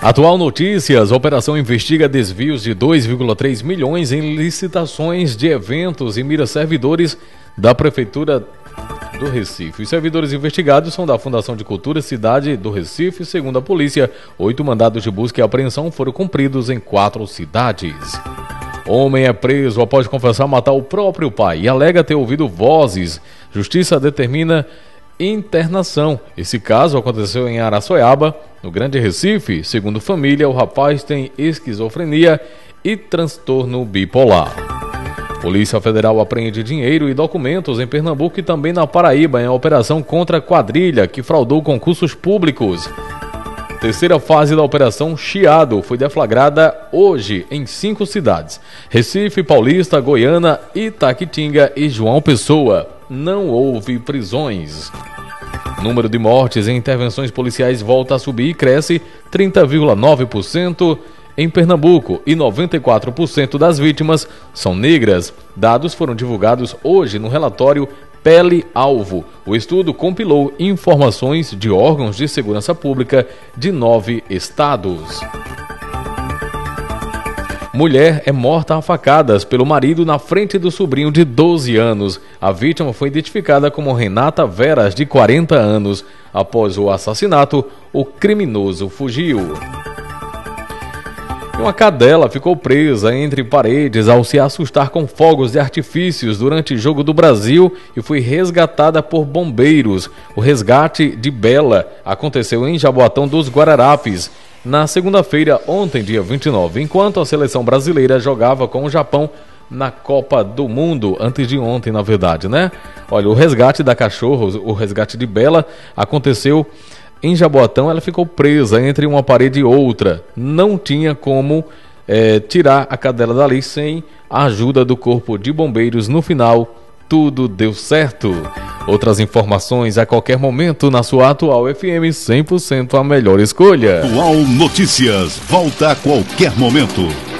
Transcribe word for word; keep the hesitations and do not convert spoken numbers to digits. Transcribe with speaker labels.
Speaker 1: Atual Notícias, a operação investiga desvios de dois vírgula três milhões em licitações de eventos e mira servidores da Prefeitura do Recife. Os servidores investigados são da Fundação de Cultura Cidade do Recife. Segundo a polícia, oito mandados de busca e apreensão foram cumpridos em quatro cidades. Homem é preso após confessar matar o próprio pai e alega ter ouvido vozes. Justiça determina internação. Esse caso aconteceu em Araçoiaba, no Grande Recife. Segundo família, o rapaz tem esquizofrenia e transtorno bipolar. Polícia Federal apreende dinheiro e documentos em Pernambuco e também na Paraíba em operação contra a quadrilha que fraudou concursos públicos. Terceira fase da Operação Chiado foi deflagrada hoje em cinco cidades: Recife, Paulista, Goiânia, Itaquitinga e João Pessoa. Não houve prisões. Número de mortes em intervenções policiais volta a subir e cresce trinta vírgula nove por cento em Pernambuco e noventa e quatro por cento das vítimas são negras. Dados foram divulgados hoje no relatório Pele Alvo. O estudo compilou informações de órgãos de segurança pública de nove estados. Mulher é morta a facadas pelo marido na frente do sobrinho de doze anos. A vítima foi identificada como Renata Veras, de quarenta anos. Após o assassinato, o criminoso fugiu. Uma cadela ficou presa entre paredes ao se assustar com fogos de artifícios durante o Jogo do Brasil e foi resgatada por bombeiros. O resgate de Bela aconteceu em Jaboatão dos Guararapes na segunda-feira, ontem, dia vinte e nove, enquanto a seleção brasileira jogava com o Japão na Copa do Mundo, antes de ontem, na verdade, né? Olha, o resgate da cachorra, o resgate de Bela aconteceu em Jaboatão. Ela ficou presa entre uma parede e outra. Não tinha como é, tirar a cadela dali sem a ajuda do corpo de bombeiros. No final, tudo deu certo. Outras informações a qualquer momento na sua Atual F M, cem por cento a melhor escolha.
Speaker 2: Atual Notícias, volta a qualquer momento.